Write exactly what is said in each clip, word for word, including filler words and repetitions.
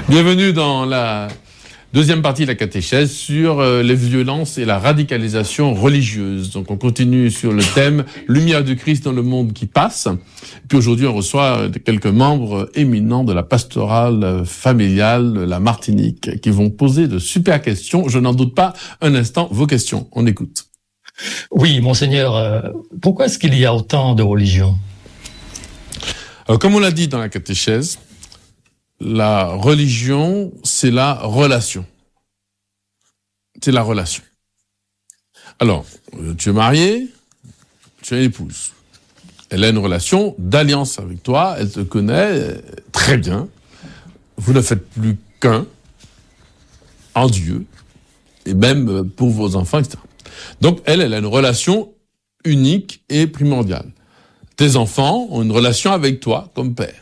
Bienvenue dans la deuxième partie de la catéchèse sur euh, les violences et la radicalisation religieuse. Donc on continue sur le thème « Lumière du Christ dans le monde qui passe ». Puis aujourd'hui on reçoit quelques membres éminents de la pastorale familiale de la Martinique qui vont poser de super questions. Je n'en doute pas un instant vos questions. On écoute. Oui, monseigneur, euh, pourquoi est-ce qu'il y a autant de religions ? Alors, comme on l'a dit dans la catéchèse, la religion, c'est la relation. C'est la relation. Alors, tu es marié, tu as une épouse. Elle a une relation d'alliance avec toi, elle te connaît très bien. Vous ne faites plus qu'un en Dieu, et même pour vos enfants, et cetera. Donc, elle, elle a une relation unique et primordiale. Tes enfants ont une relation avec toi comme père.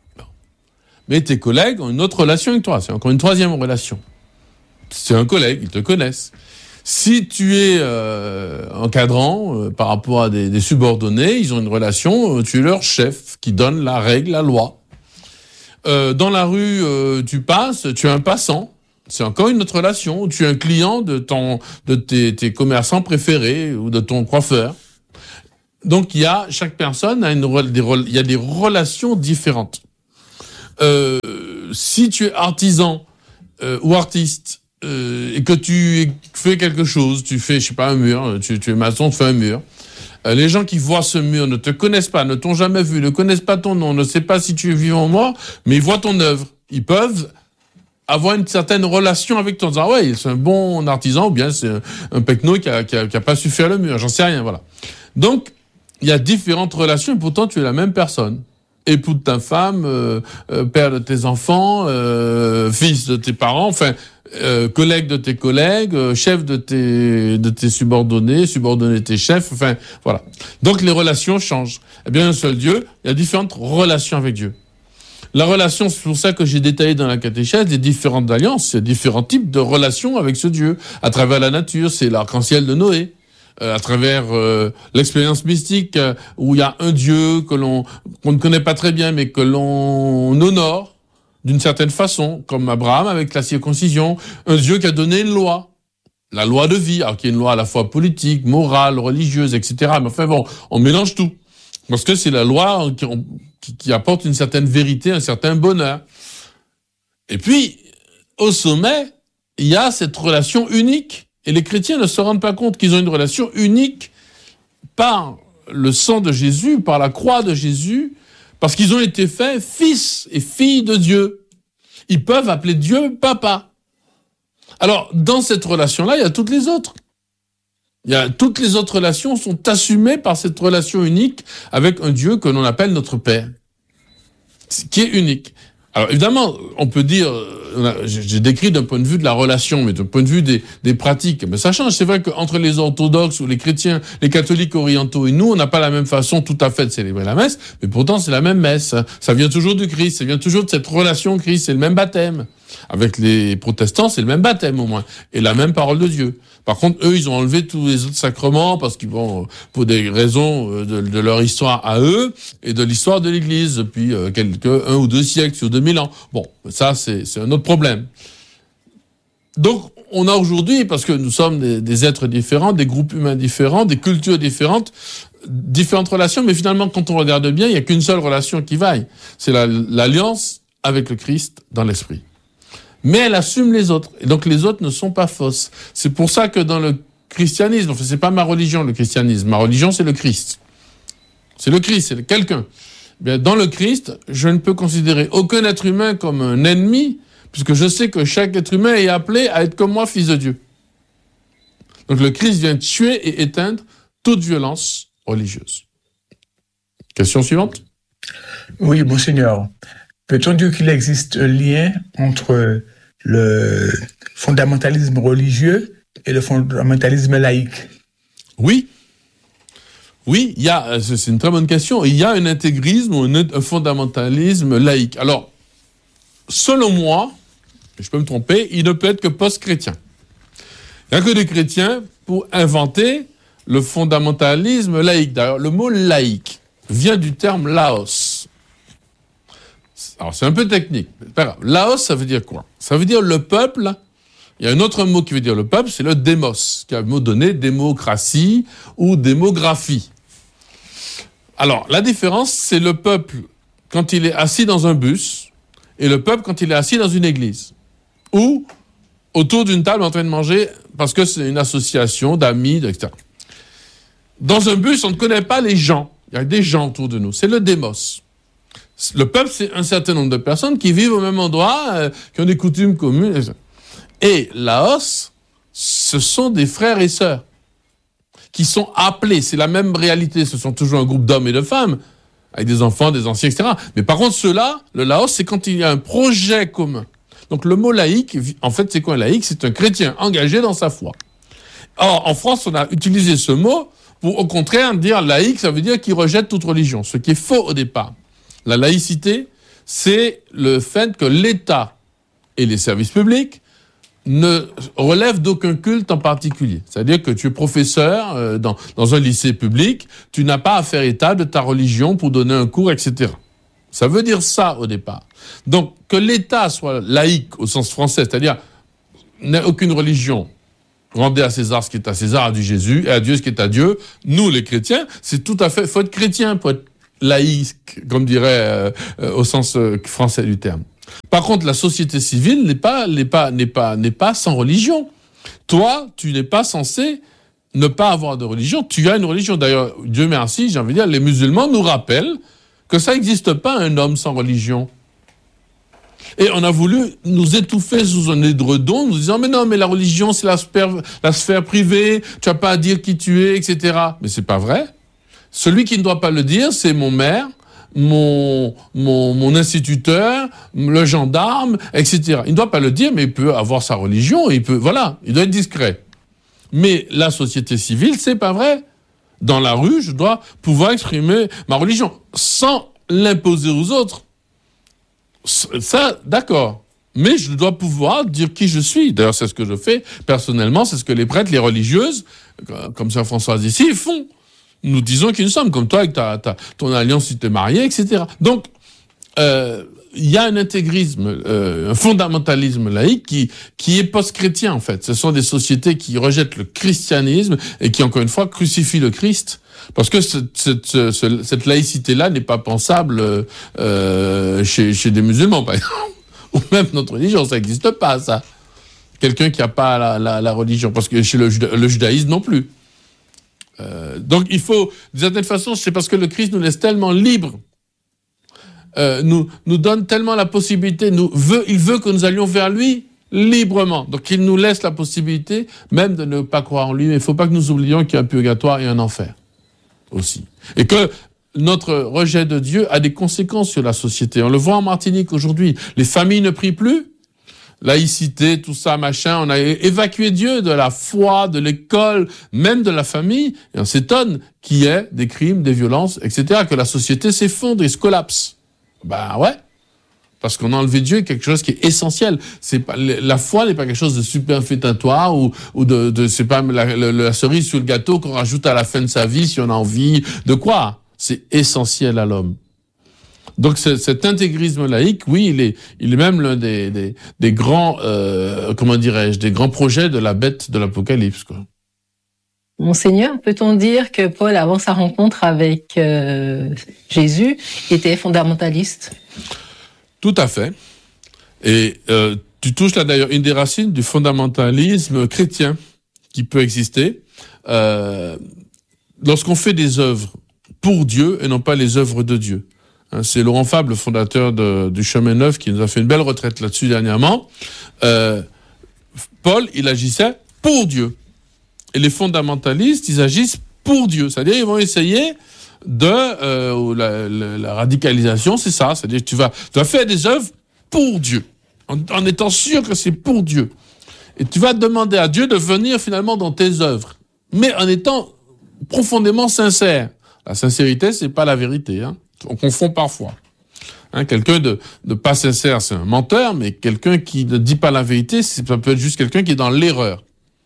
Mais tes collègues ont une autre relation avec toi. C'est encore une troisième relation. C'est un collègue, ils te connaissent. Si tu es euh, encadrant euh, par rapport à des, des subordonnés, ils ont une relation, euh, tu es leur chef qui donne la règle, la loi. Euh, dans la rue, euh, tu passes, tu es un passant. C'est encore une autre relation. Tu es un client de, ton, de tes, tes commerçants préférés ou de ton coiffeur. Donc, il y a, chaque personne a une, des, il y a des relations différentes. Euh, si tu es artisan euh, ou artiste euh, et que tu fais quelque chose, tu fais, je sais pas, un mur, tu, tu es maçon, tu fais un mur, euh, les gens qui voient ce mur ne te connaissent pas, ne t'ont jamais vu, ne connaissent pas ton nom, ne savent pas si tu es vivant ou mort, mais ils voient ton œuvre. Ils peuvent avoir une certaine relation avec toi, en disant ah ouais, c'est un bon artisan ou bien c'est un, un pecno qui a, qui, a, qui a pas su faire le mur, j'en sais rien, voilà. Donc, il y a différentes relations et pourtant tu es la même personne. Époux de ta femme, euh, euh, père de tes enfants, euh, fils de tes parents, enfin, euh, collègue de tes collègues, euh, chef de tes, de tes subordonnés, subordonné de tes chefs, enfin, voilà. Donc les relations changent. Eh bien, un seul Dieu, il y a différentes relations avec Dieu. La relation, c'est pour ça que j'ai détaillé dans la catéchèse des différentes alliances, il y a différents types de relations avec ce Dieu. À travers la nature, c'est l'arc-en-ciel de Noé. Euh, à travers euh, l'expérience mystique euh, où il y a un Dieu que l'on qu'on ne connaît pas très bien mais que l'on honore d'une certaine façon, comme Abraham avec la circoncision, un Dieu qui a donné une loi, la loi de vie, alors qui est une loi à la fois politique, morale, religieuse, et cetera. Mais enfin bon, on mélange tout parce que c'est la loi qui, qui, qui apporte une certaine vérité, un certain bonheur. Et puis au sommet, il y a cette relation unique. Et les chrétiens ne se rendent pas compte qu'ils ont une relation unique par le sang de Jésus, par la croix de Jésus, parce qu'ils ont été faits fils et filles de Dieu. Ils peuvent appeler Dieu papa. Alors, dans cette relation-là, il y a toutes les autres. Il y a, toutes les autres relations sont assumées par cette relation unique avec un Dieu que l'on appelle notre Père, qui est unique. Alors évidemment, on peut dire, j'ai décrit d'un point de vue de la relation, mais d'un point de vue des, des pratiques, mais ça change. C'est vrai qu'entre les orthodoxes ou les chrétiens, les catholiques orientaux et nous, on n'a pas la même façon tout à fait de célébrer la messe, mais pourtant c'est la même messe. Ça vient toujours du Christ, ça vient toujours de cette relation au Christ, c'est le même baptême. Avec les protestants, c'est le même baptême au moins, et la même parole de Dieu. Par contre, eux, ils ont enlevé tous les autres sacrements parce qu'ils vont, pour des raisons de, de leur histoire à eux et de l'histoire de l'Église depuis quelques un ou deux siècles, sur deux mille ans. Bon, ça, c'est, c'est un autre problème. Donc, on a aujourd'hui, parce que nous sommes des, des êtres différents, des groupes humains différents, des cultures différentes, différentes relations, mais finalement, quand on regarde bien, il n'y a qu'une seule relation qui vaille. C'est la, l'alliance avec le Christ dans l'esprit. Mais elle assume les autres. Et donc les autres ne sont pas fausses. C'est pour ça que dans le christianisme, enfin c'est pas ma religion le christianisme, ma religion c'est le Christ. C'est le Christ, c'est quelqu'un. Bien, dans le Christ, je ne peux considérer aucun être humain comme un ennemi, puisque je sais que chaque être humain est appelé à être comme moi, fils de Dieu. Donc le Christ vient tuer et éteindre toute violence religieuse. Question suivante. Oui, monseigneur. Peut-on dire qu'il existe un lien entre le fondamentalisme religieux et le fondamentalisme laïque? Oui. Oui, il y a, c'est une très bonne question. Il y a un intégrisme ou un fondamentalisme laïque. Alors, selon moi, je peux me tromper, il ne peut être que post-chrétien. Il n'y a que des chrétiens pour inventer le fondamentalisme laïque. D'ailleurs, le mot laïque vient du terme laos. Alors, c'est un peu technique. C'est pas grave. Laos, ça veut dire quoi? Ça veut dire le peuple. Il y a un autre mot qui veut dire le peuple, c'est le démos, qui a le mot donné démocratie ou démographie. Alors, la différence, c'est le peuple quand il est assis dans un bus et le peuple quand il est assis dans une église. Ou autour d'une table en train de manger parce que c'est une association d'amis, et cetera. Dans un bus, on ne connaît pas les gens. Il y a des gens autour de nous. C'est le démos. Le peuple, c'est un certain nombre de personnes qui vivent au même endroit, euh, qui ont des coutumes communes, et cetera. Et Laos, ce sont des frères et sœurs qui sont appelés. C'est la même réalité. Ce sont toujours un groupe d'hommes et de femmes, avec des enfants, des anciens, et cetera. Mais par contre, ceux-là, le Laos, c'est quand il y a un projet commun. Donc le mot laïque, en fait, c'est quoi un laïque? C'est un chrétien engagé dans sa foi. Or, en France, on a utilisé ce mot pour, au contraire, dire laïque, ça veut dire qu'il rejette toute religion, ce qui est faux au départ. La laïcité, c'est le fait que l'État et les services publics ne relèvent d'aucun culte en particulier. C'est-à-dire que tu es professeur euh, dans, dans un lycée public, tu n'as pas à faire état de ta religion pour donner un cours, et cetera. Ça veut dire ça au départ. Donc, que l'État soit laïque au sens français, c'est-à-dire n'ait aucune religion, rendez à César ce qui est à César, à du Jésus, et à Dieu ce qui est à Dieu, nous les chrétiens, c'est tout à fait, il faut être chrétien pour être laïque, comme dirait euh, euh, au sens euh, français du terme. Par contre, la société civile n'est pas, n'est pas, n'est pas, n'est pas sans religion. Toi, tu n'es pas censé ne pas avoir de religion. Tu as une religion. D'ailleurs, Dieu merci, j'ai envie de dire, les musulmans nous rappellent que ça n'existe pas un homme sans religion. Et on a voulu nous étouffer sous un édredon, nous disant, mais non, mais la religion, c'est la sphère, la sphère privée, tu n'as pas à dire qui tu es, et cetera. Mais c'est pas vrai. Celui qui ne doit pas le dire, c'est mon maire, mon, mon, mon instituteur, le gendarme, et cetera. Il ne doit pas le dire, mais il peut avoir sa religion, il peut, voilà, il doit être discret. Mais la société civile, c'est pas vrai. Dans la rue, je dois pouvoir exprimer ma religion sans l'imposer aux autres. Ça, d'accord. Mais je dois pouvoir dire qui je suis. D'ailleurs, c'est ce que je fais personnellement, c'est ce que les prêtres, les religieuses, comme Saint François d'Assise, font. Nous disons qui nous sommes, comme toi avec ta, ta, ton alliance si tu es marié, et cetera. Donc, euh, il y a un intégrisme, euh, un fondamentalisme laïque qui, qui est post-chrétien, en fait. Ce sont des sociétés qui rejettent le christianisme et qui, encore une fois, crucifient le Christ. Parce que cette, cette, cette, cette laïcité-là n'est pas pensable euh, chez, chez des musulmans, par exemple. Ou même notre religion, ça n'existe pas, ça. Quelqu'un qui n'a pas la, la, la religion. Parce que chez le, juda, le judaïsme non plus. Euh, donc il faut, d'une certaine façon, c'est parce que le Christ nous laisse tellement libres, euh, nous, nous donne tellement la possibilité, nous veut, il veut que nous allions vers lui librement. Donc il nous laisse la possibilité même de ne pas croire en lui, mais il ne faut pas que nous oublions qu'il y a un purgatoire et un enfer aussi. Et que notre rejet de Dieu a des conséquences sur la société. On le voit en Martinique aujourd'hui. Les familles ne prient plus. Laïcité, tout ça, machin, on a évacué Dieu de la foi, de l'école, même de la famille, et on s'étonne qu'il y ait des crimes, des violences, et cetera, que la société s'effondre et se collapse. Ben ouais, parce qu'on a enlevé Dieu, quelque chose qui est essentiel. C'est pas, la foi n'est pas quelque chose de superfétatoire ou, ou de, de, c'est pas la, la, la cerise sur le gâteau qu'on rajoute à la fin de sa vie si on a envie de quoi. C'est essentiel à l'homme. Donc cet intégrisme laïque, oui, il est, il est même l'un des, des, des grands, euh, comment dirais-je, des grands projets de la bête de l'Apocalypse, quoi. Monseigneur, peut-on dire que Paul, avant sa rencontre avec euh, Jésus, était fondamentaliste? Tout à fait. Et euh, tu touches là d'ailleurs une des racines du fondamentalisme chrétien qui peut exister. Euh, lorsqu'on fait des œuvres pour Dieu et non pas les œuvres de Dieu. C'est Laurent Fabre, le fondateur de, du Chemin Neuf, qui nous a fait une belle retraite là-dessus dernièrement. Euh, Paul, il agissait pour Dieu. Et les fondamentalistes, ils agissent pour Dieu. C'est-à-dire, ils vont essayer de... Euh, la, la, la radicalisation, c'est ça. C'est-à-dire, tu vas, tu vas faire des œuvres pour Dieu, en, en étant sûr que c'est pour Dieu. Et tu vas demander à Dieu de venir finalement dans tes œuvres, mais en étant profondément sincère. La sincérité, c'est pas la vérité, hein. On confond parfois. Hein, quelqu'un de, de pas sincère, c'est un menteur, mais quelqu'un qui ne dit pas la vérité, ça peut être juste quelqu'un qui est dans l'erreur.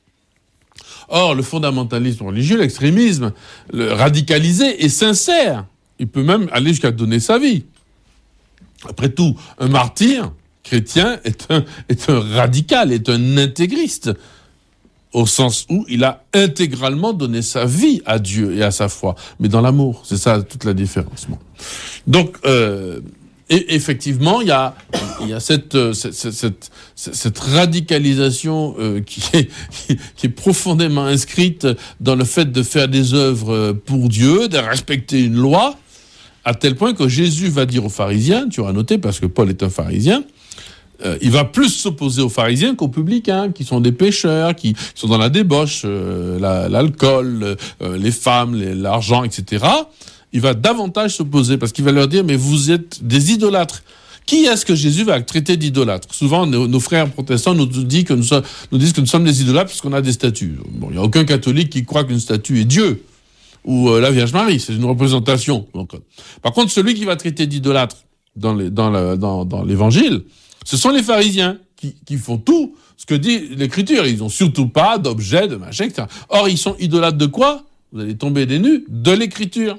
Or, le fondamentalisme religieux, l'extrémisme, le radicalisé est sincère. Il peut même aller jusqu'à donner sa vie. Après tout, un martyr chrétien est un, est un radical, est un intégriste, au sens où il a intégralement donné sa vie à Dieu et à sa foi, mais dans l'amour. C'est ça toute la différence. Bon. Donc, euh, et effectivement, il y a, il y a cette, cette, cette, cette radicalisation euh, qui, est, qui est profondément inscrite dans le fait de faire des œuvres pour Dieu, de respecter une loi, à tel point que Jésus va dire aux pharisiens, tu auras noté parce que Paul est un pharisien, euh, il va plus s'opposer aux pharisiens qu'aux publicains, qui sont des pécheurs, qui sont dans la débauche, euh, la, l'alcool, euh, les femmes, les, l'argent, et cetera. Il va davantage s'opposer parce qu'il va leur dire, mais vous êtes des idolâtres. Qui est-ce que Jésus va traiter d'idolâtre ? Souvent, nos, nos frères protestants nous, disent que nous, sommes, nous disent que nous sommes des idolâtres parce qu'on a des statues. Bon, il n'y a aucun catholique qui croit qu'une statue est Dieu ou euh, la Vierge Marie, c'est une représentation. Donc, euh. Par contre, celui qui va traiter d'idolâtre dans, les, dans, la, dans, dans l'Évangile, ce sont les pharisiens qui, qui font tout ce que dit l'Écriture. Ils n'ont surtout pas d'objet, de machin, et cetera. Or, ils sont idolâtres de quoi ? Vous allez tomber des nues de l'Écriture.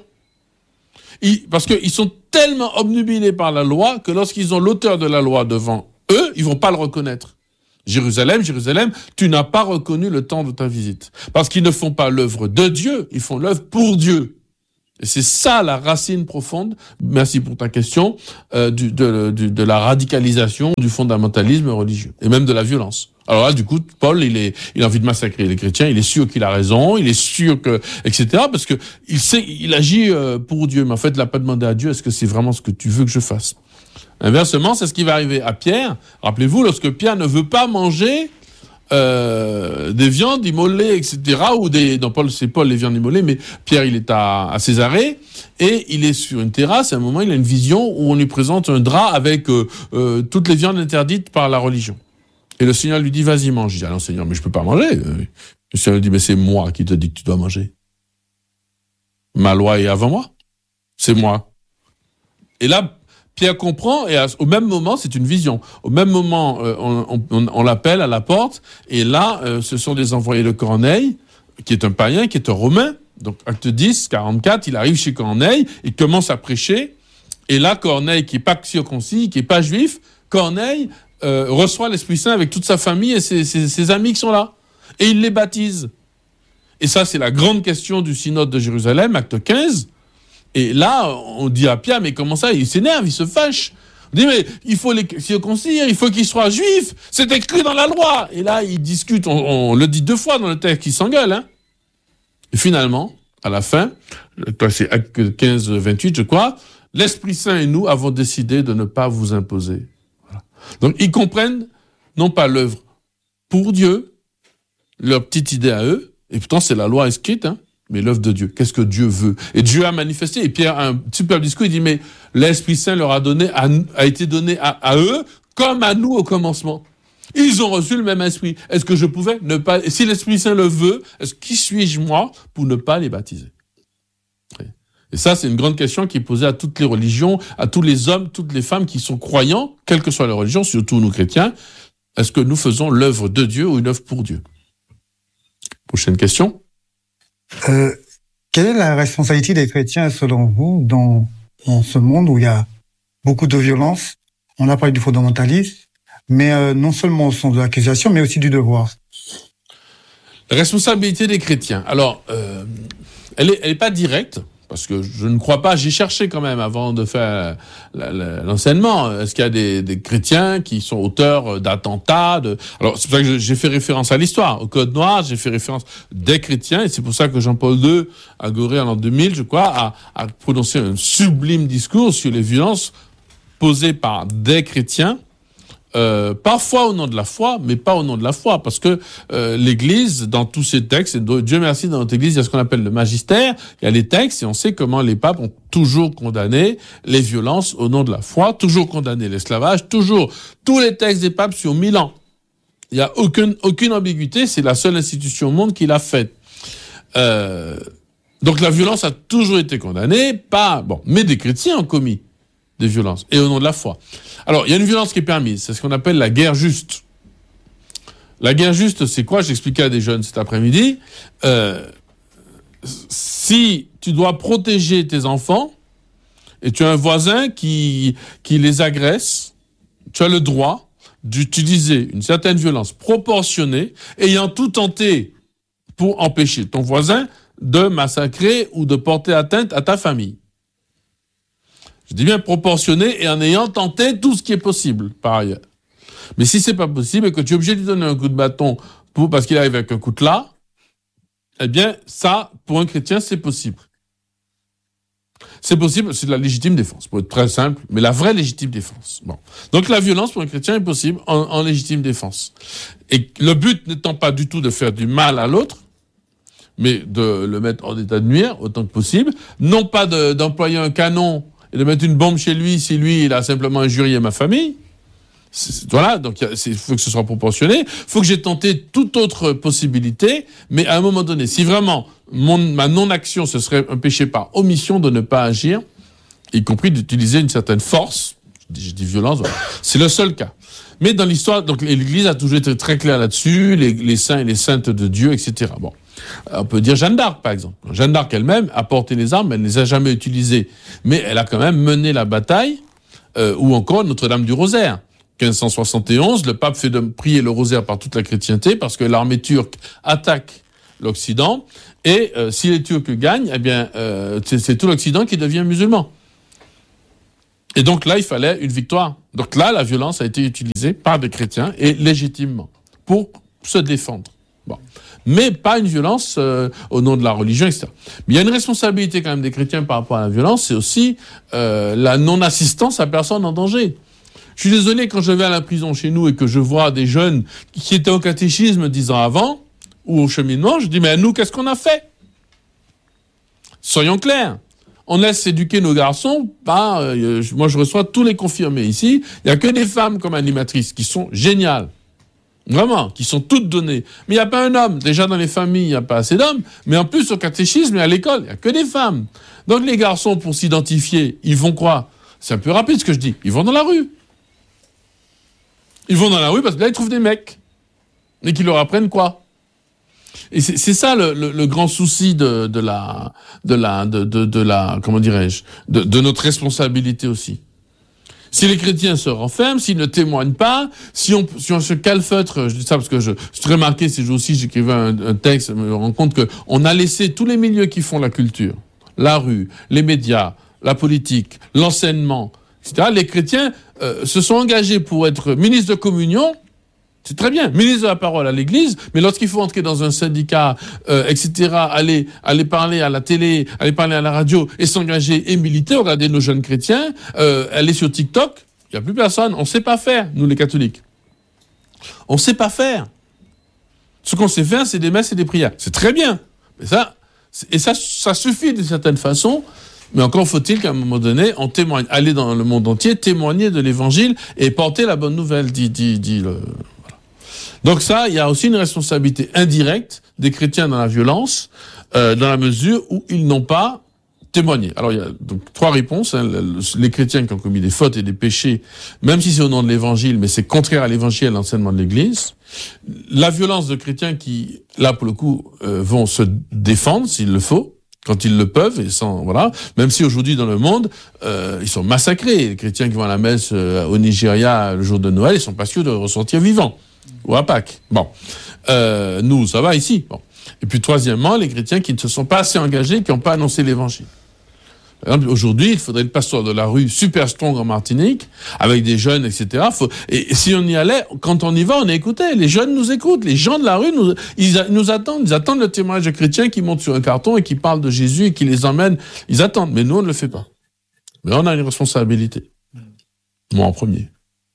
Ils, parce qu'ils sont tellement obnubilés par la loi que lorsqu'ils ont l'auteur de la loi devant eux, ils vont pas le reconnaître. Jérusalem, Jérusalem, tu n'as pas reconnu le temps de ta visite. Parce qu'ils ne font pas l'œuvre de Dieu, ils font l'œuvre pour Dieu. Et c'est ça la racine profonde, merci pour ta question, euh, du, de, de, de la radicalisation du fondamentalisme religieux, et même de la violence. Alors là, du coup, Paul, il est, il a envie de massacrer les chrétiens, il est sûr qu'il a raison, il est sûr que, et cetera, parce que il sait, il agit euh, pour Dieu, mais en fait, il n'a pas demandé à Dieu, est-ce que c'est vraiment ce que tu veux que je fasse ? Inversement, c'est ce qui va arriver à Pierre. Rappelez-vous, lorsque Pierre ne veut pas manger euh, des viandes immolées, et cetera, ou des, non, Paul, c'est Paul les viandes immolées, mais Pierre, il est à, à Césarée, et il est sur une terrasse, à un moment, il a une vision où on lui présente un drap avec euh, euh, toutes les viandes interdites par la religion. Et le Seigneur lui dit, vas-y, mange. Il dit, ah non, Seigneur, mais je peux pas manger. Le Seigneur lui dit, mais c'est moi qui te dis que tu dois manger. Ma loi est avant moi. C'est moi. Et là, Pierre comprend, et à, au même moment, c'est une vision. Au même moment, euh, on, on, on l'appelle à la porte, et là, euh, ce sont des envoyés de Corneille, qui est un païen, qui est un Romain. Donc, acte dix, quarante-quatre, il arrive chez Corneille, il commence à prêcher, et là, Corneille, qui n'est pas circoncis, qui n'est pas juif, Corneille euh, reçoit l'Esprit Saint avec toute sa famille et ses, ses, ses amis qui sont là. Et il les baptise. Et ça, c'est la grande question du synode de Jérusalem, acte quinze. Et là, on dit à Pierre, mais comment ça, il s'énerve, il se fâche. On dit, mais il faut les circoncire, il faut qu'ils soient juifs, c'est écrit dans la loi. Et là, ils discutent, on, on le dit deux fois dans le texte, ils s'engueulent. Hein. Et finalement, à la fin, c'est acte quinze, vingt-huit, je crois, l'Esprit Saint et nous avons décidé de ne pas vous imposer. Voilà. Donc, ils comprennent, non pas l'œuvre pour Dieu, leur petite idée à eux, et pourtant c'est la loi écrite, hein, mais l'œuvre de Dieu. Qu'est-ce que Dieu veut ? Et Dieu a manifesté. Et Pierre a un superbe discours, il dit, mais l'Esprit Saint leur a donné, a, a été donné à, à eux, comme à nous au commencement. Ils ont reçu le même esprit. Est-ce que je pouvais ne pas, si l'Esprit Saint le veut, est-ce qui suis-je moi pour ne pas les baptiser ? Et ça, c'est une grande question qui est posée à toutes les religions, à tous les hommes, toutes les femmes qui sont croyants, quelle que soit leur religion, surtout nous chrétiens. Est-ce que nous faisons l'œuvre de Dieu ou une œuvre pour Dieu ? Prochaine question. Euh, quelle est la responsabilité des chrétiens, selon vous, dans, dans ce monde où il y a beaucoup de violence ? On a parlé du fondamentalisme, mais euh, non seulement au sens de l'accusation, mais aussi du devoir. La responsabilité des chrétiens. Alors, euh, elle est, elle est pas directe, parce que je ne crois pas, j'ai cherché quand même avant de faire la, la, l'enseignement, est-ce qu'il y a des, des chrétiens qui sont auteurs d'attentats de... Alors, c'est pour ça que j'ai fait référence à l'histoire. Au Code Noir, j'ai fait référence des chrétiens, et c'est pour ça que Jean-Paul deux, à Gorée en l'an deux mille, je crois, a, a prononcé un sublime discours sur les violences posées par des chrétiens, Euh, parfois au nom de la foi, mais pas au nom de la foi, parce que euh, l'Église, dans tous ses textes, et Dieu merci, dans notre Église, il y a ce qu'on appelle le magistère, il y a les textes, et on sait comment les papes ont toujours condamné les violences au nom de la foi, toujours condamné l'esclavage, toujours, tous les textes des papes sur mille ans. Il n'y a aucune, aucune ambiguïté, c'est la seule institution au monde qui l'a faite. Euh, donc la violence a toujours été condamnée, pas, bon, mais des chrétiens ont commis des violences, et au nom de la foi. Alors, il y a une violence qui est permise, c'est ce qu'on appelle la guerre juste. La guerre juste, c'est quoi ? J'expliquais à des jeunes cet après-midi. Euh, si tu dois protéger tes enfants, et tu as un voisin qui, qui les agresse, tu as le droit d'utiliser une certaine violence proportionnée, ayant tout tenté pour empêcher ton voisin de massacrer ou de porter atteinte à ta famille. Je dis bien proportionné et en ayant tenté tout ce qui est possible, par ailleurs. Mais si c'est pas possible et que tu es obligé de lui donner un coup de bâton pour, parce qu'il arrive avec un coutelas, eh bien, ça, pour un chrétien, c'est possible. C'est possible, c'est de la légitime défense, pour être très simple, mais la vraie légitime défense. Bon. Donc la violence pour un chrétien est possible en, en légitime défense. Et le but n'étant pas du tout de faire du mal à l'autre, mais de le mettre en état de nuire autant que possible, non pas de, d'employer un canon et de mettre une bombe chez lui si lui, il a simplement injurié ma famille. C'est, voilà, donc il faut que ce soit proportionné. Il faut que j'ai tenté toute autre possibilité, mais à un moment donné, si vraiment mon, ma non-action, ce serait un péché par omission de ne pas agir, y compris d'utiliser une certaine force, je dis violence, voilà. C'est le seul cas. Mais dans l'histoire, donc l'Église a toujours été très claire là-dessus, les, les saints et les saintes de Dieu, et cetera. Bon, on peut dire Jeanne d'Arc, par exemple. Jeanne d'Arc elle-même a porté les armes, elle ne les a jamais utilisées, mais elle a quand même mené la bataille, euh, ou encore Notre-Dame du Rosaire. quinze cent soixante et onze, le pape fait de prier le rosaire par toute la chrétienté parce que l'armée turque attaque l'Occident et euh, si les Turcs gagnent, eh bien, euh, c'est, c'est tout l'Occident qui devient musulman. Et donc là, il fallait une victoire. Donc là, la violence a été utilisée par des chrétiens et légitimement pour se défendre. Bon. Mais pas une violence euh, au nom de la religion, et cetera. Mais il y a une responsabilité quand même des chrétiens par rapport à la violence, c'est aussi euh, la non-assistance à personne en danger. Je suis désolé, quand je vais à la prison chez nous et que je vois des jeunes qui étaient au catéchisme dix ans avant, ou au cheminement, je dis, mais nous, qu'est-ce qu'on a fait? Soyons clairs. On laisse éduquer nos garçons par... Euh, moi, je reçois tous les confirmés ici. Il n'y a que des femmes comme animatrices qui sont géniales. Vraiment, qui sont toutes données. Mais il n'y a pas un homme. Déjà, dans les familles, il n'y a pas assez d'hommes. Mais en plus, au catéchisme et à l'école, il n'y a que des femmes. Donc, les garçons, pour s'identifier, ils vont quoi? C'est un peu rapide ce que je dis. Ils vont dans la rue. Ils vont dans la rue parce que là, ils trouvent des mecs. Et qui leur apprennent quoi? Et c'est, c'est ça le, le, le grand souci de, de la, de la, de, de, de la, comment dirais-je, de, de notre responsabilité aussi. Si les chrétiens se renferment, s'ils ne témoignent pas, si on, si on se calfeutre, je dis ça parce que je, je suis remarqué ces jours-ci, j'écrivais un, un texte, je me rends compte que on a laissé tous les milieux qui font la culture, la rue, les médias, la politique, l'enseignement, et cetera. Les chrétiens euh, se sont engagés pour être ministres de communion. C'est très bien, ministre de la parole à l'Église, mais lorsqu'il faut entrer dans un syndicat, euh, et cetera, aller, aller parler à la télé, aller parler à la radio et s'engager et militer, regardez nos jeunes chrétiens, euh, aller sur TikTok, il n'y a plus personne, on ne sait pas faire, nous les catholiques. On ne sait pas faire. Ce qu'on sait faire, c'est des messes et des prières. C'est très bien, mais ça, et ça, ça suffit d'une certaine façon. Mais encore faut-il qu'à un moment donné, on témoigne, aller dans le monde entier, témoigner de l'Évangile et porter la bonne nouvelle, dit, dit, dit le... Donc ça, il y a aussi une responsabilité indirecte des chrétiens dans la violence, euh, dans la mesure où ils n'ont pas témoigné. Alors il y a donc trois réponses. Hein. Les chrétiens qui ont commis des fautes et des péchés, même si c'est au nom de l'Évangile, mais c'est contraire à l'Évangile et à l'enseignement de l'Église. La violence de chrétiens qui, là pour le coup, euh, vont se défendre s'il le faut, quand ils le peuvent, et sans, voilà. Même si aujourd'hui dans le monde, euh, ils sont massacrés. Les chrétiens qui vont à la messe euh, au Nigeria le jour de Noël, ils sont pas sûrs de ressortir vivants. Ou à Pâques. Bon. Euh, nous, ça va ici. Bon. Et puis, troisièmement, les chrétiens qui ne se sont pas assez engagés, qui n'ont pas annoncé l'évangile. Par exemple, aujourd'hui, il faudrait le pasteur de la rue super strong en Martinique, avec des jeunes, et cetera. Faut, et, et si on y allait, quand on y va, on est écouté. Les jeunes nous écoutent. Les gens de la rue nous, ils nous attendent. Ils attendent le témoignage de chrétiens qui montent sur un carton et qui parlent de Jésus et qui les emmènent. Ils attendent. Mais nous, on ne le fait pas. Mais on a une responsabilité. Moi, en premier.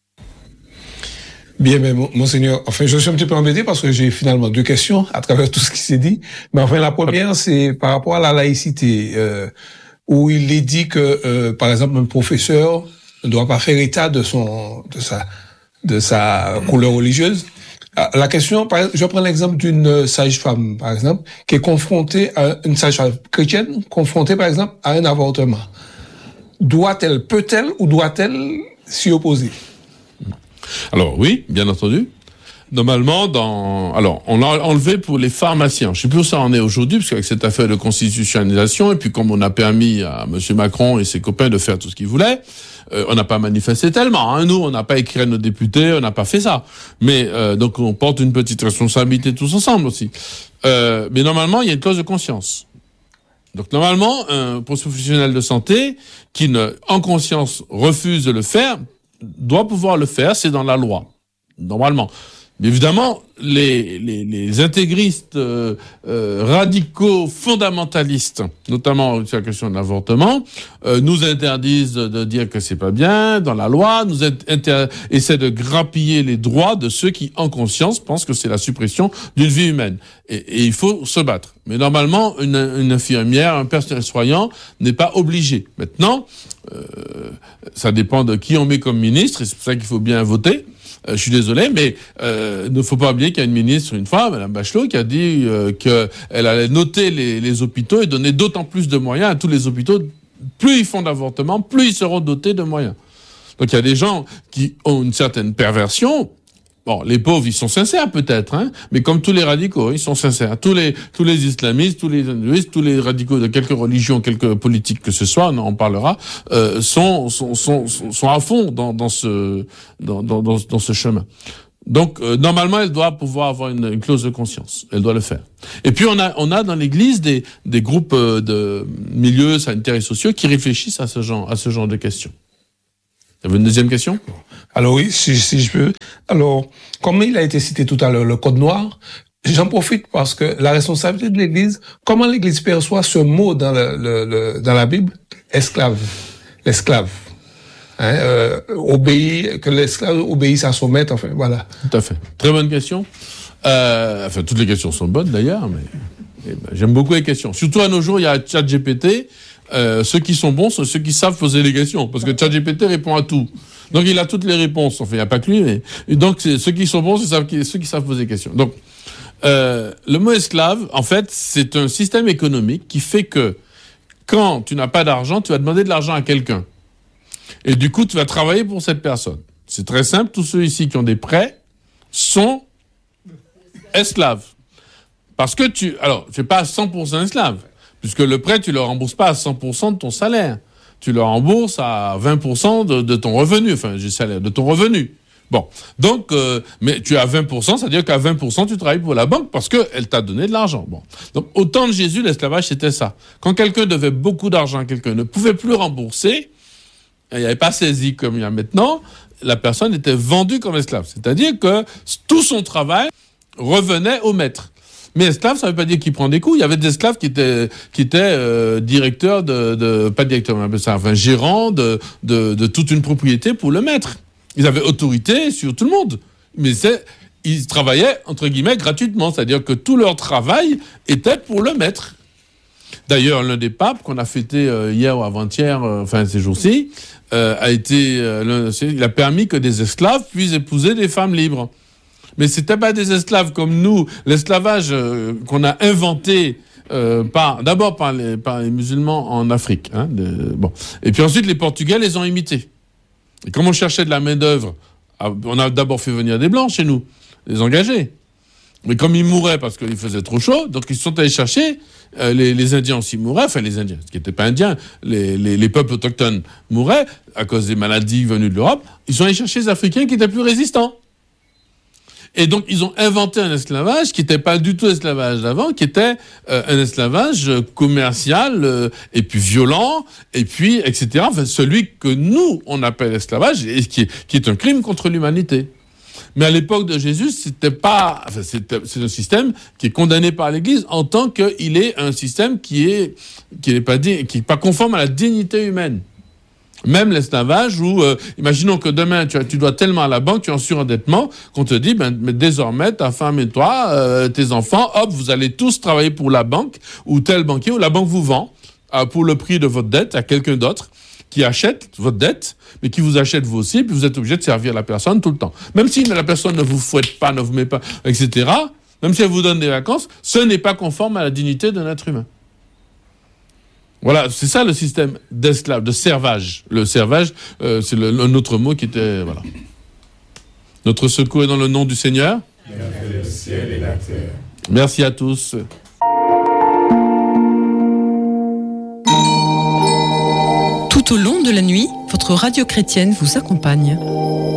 Bien, mais monseigneur, enfin, je suis un petit peu embêté parce que j'ai finalement deux questions à travers tout ce qui s'est dit. Mais enfin, la première, c'est par rapport à la laïcité, euh, où il est dit que, euh, par exemple, un professeur ne doit pas faire état de son, de sa, de sa couleur religieuse. La question, par exemple, je prends l'exemple d'une sage-femme, par exemple, qui est confrontée à une sage-femme chrétienne, confrontée, par exemple, à un avortement. Doit-elle, peut-elle ou doit-elle s'y opposer? Alors oui, bien entendu. Normalement, dans, alors, on l'a enlevé pour les pharmaciens. Je sais plus où ça en est aujourd'hui, parce qu'avec cette affaire de constitutionnalisation, et puis comme on a permis à M. Macron et ses copains de faire tout ce qu'ils voulaient, euh, on n'a pas manifesté tellement. Hein. Nous, on n'a pas écrit à nos députés, on n'a pas fait ça. Mais euh, donc, on porte une petite responsabilité tous ensemble aussi. Euh, mais normalement, il y a une clause de conscience. Donc, normalement, un professionnel de santé qui, ne, en conscience, refuse de le faire, doit pouvoir le faire. C'est dans la loi, normalement. Mais évidemment, les, les, les intégristes euh, euh, radicaux, fondamentalistes, notamment sur la question de l'avortement, euh, nous interdisent de, de dire que c'est pas bien dans la loi, nous inter- essaient de grappiller les droits de ceux qui, en conscience, pensent que c'est la suppression d'une vie humaine. Et, et il faut se battre. Mais normalement, une, une infirmière, un personnel soignant n'est pas obligé. Maintenant, euh, ça dépend de qui on met comme ministre, et c'est pour ça qu'il faut bien voter. Euh, je suis désolé, mais euh, il ne faut pas oublier qu'il y a une ministre, une fois, Mme Bachelot, qui a dit euh, qu'elle allait noter les, les hôpitaux et donner d'autant plus de moyens à tous les hôpitaux. Plus ils font d'avortements, plus ils seront dotés de moyens. Donc il y a des gens qui ont une certaine perversion. Bon, les pauvres, ils sont sincères peut-être, hein, mais comme tous les radicaux, ils sont sincères. Tous les tous les islamistes, tous les hindouistes, tous les radicaux de quelque religion, quelque politique que ce soit, on en parlera, euh, sont, sont sont sont à fond dans dans ce dans dans dans, dans ce chemin. Donc euh, normalement, elle doit pouvoir avoir une, une clause de conscience. Elle doit le faire. Et puis on a on a dans l'Église des des groupes de milieux sanitaires et sociaux qui réfléchissent à ce genre à ce genre de questions. Vous avez une deuxième question ? Alors oui, si, si je peux. Alors, comme il a été cité tout à l'heure, le code noir, j'en profite parce que la responsabilité de l'Église, comment l'Église perçoit ce mot dans, le, le, le, dans la Bible, esclave, l'esclave, hein, euh, obéir, que l'esclave obéisse à son maître, enfin voilà. Tout à fait. Très bonne question. Euh, enfin, toutes les questions sont bonnes d'ailleurs, mais eh ben, j'aime beaucoup les questions. Surtout à nos jours, il y a ChatGPT. Euh, ceux qui sont bons sont ceux qui savent poser les questions, parce que ChatGPT répond à tout. Donc il a toutes les réponses. Enfin, il n'y a pas que lui, mais et donc c'est, ceux qui sont bons, c'est ceux qui savent poser des questions. Donc euh, le mot esclave, en fait, c'est un système économique qui fait que quand tu n'as pas d'argent, tu vas demander de l'argent à quelqu'un, et du coup tu vas travailler pour cette personne. C'est très simple. Tous ceux ici qui ont des prêts sont esclaves, parce que tu, alors tu n'es pas à cent pour cent esclave. Puisque le prêt, tu le rembourses pas à cent pour cent de ton salaire. Tu le rembourses à vingt pour cent de, de ton revenu. Enfin, j'ai salaire, de ton revenu. Bon. Donc, euh, mais tu as vingt pour cent, c'est-à-dire qu'à vingt pour cent, tu travailles pour la banque parce qu'elle t'a donné de l'argent. Bon. Donc, au temps de Jésus, l'esclavage, c'était ça. Quand quelqu'un devait beaucoup d'argent à quelqu'un, ne pouvait plus rembourser, il n'y avait pas saisi comme il y a maintenant, la personne était vendue comme esclave. C'est-à-dire que tout son travail revenait au maître. Mais esclave, ça ne veut pas dire qu'il prend des coups. Il y avait des esclaves qui étaient, qui étaient euh, directeurs de, de, pas directeurs, on appelle ça, enfin gérants de, de, de toute une propriété pour le maître. Ils avaient autorité sur tout le monde. Mais c'est, ils travaillaient, entre guillemets, gratuitement. C'est-à-dire que tout leur travail était pour le maître. D'ailleurs, l'un des papes qu'on a fêté euh, hier ou avant-hier, euh, enfin ces jours-ci, euh, a été, euh, il a permis que des esclaves puissent épouser des femmes libres. Mais c'était pas des esclaves comme nous. L'esclavage euh, qu'on a inventé euh, par, d'abord par les, par les musulmans en Afrique. Hein, de, bon. Et puis ensuite, les Portugais les ont imités. Et comme on cherchait de la main-d'œuvre, on a d'abord fait venir des Blancs chez nous, les engager. Mais comme ils mouraient parce qu'il faisait trop chaud, donc ils sont allés chercher, euh, les, les Indiens aussi mouraient, enfin les Indiens, ce qui n'était pas Indiens, les, les, les peuples autochtones mouraient à cause des maladies venues de l'Europe, ils sont allés chercher les Africains qui étaient plus résistants. Et donc, ils ont inventé un esclavage qui n'était pas du tout l'esclavage d'avant, qui était euh, un esclavage commercial, euh, et puis violent, et puis, et cetera. Enfin, celui que nous, on appelle esclavage, et qui est, qui est un crime contre l'humanité. Mais à l'époque de Jésus, c'était pas, enfin, c'était, c'est un système qui est condamné par l'Église en tant qu'il est un système qui est, qui n'est pas, qui est pas conforme à la dignité humaine. Même l'esclavage où, euh, imaginons que demain, tu, as, tu dois tellement à la banque, tu es en surendettement, qu'on te dit, ben, mais désormais, ta femme et toi, euh, tes enfants, hop, vous allez tous travailler pour la banque, ou tel banquier, ou la banque vous vend, euh, pour le prix de votre dette à quelqu'un d'autre, qui achète votre dette, mais qui vous achète vous aussi, puis vous êtes obligé de servir la personne tout le temps. Même si la personne ne vous fouette pas, ne vous met pas, et cetera, même si elle vous donne des vacances, ce n'est pas conforme à la dignité d'un être humain. Voilà, c'est ça le système d'esclave, de servage. Le servage, euh, c'est le, un autre mot qui était... Voilà. Notre secours est dans le nom du Seigneur. qui a fait le ciel et la terre. Merci à tous. Tout au long de la nuit, votre radio chrétienne vous accompagne.